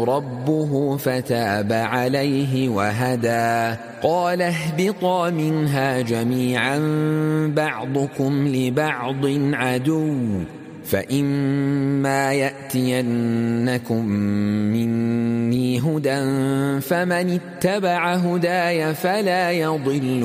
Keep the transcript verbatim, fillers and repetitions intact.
ربه فتاب عليه وهدى قال اهبطا منها جميعا بعضكم لبعض عدو فإما يأتينكم مني هدى فمن اتبع هداي فلا يضل